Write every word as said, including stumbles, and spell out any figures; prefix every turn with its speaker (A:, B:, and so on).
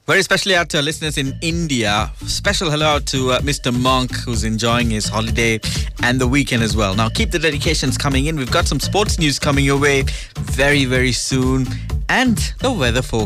A: Very especially out to our listeners in India. Special hello out to uh, Mister Monk, who's enjoying his holiday and the weekend as well. Now, keep the dedications coming in. We've got some sports news coming your way very, very soon. And the weather forecast.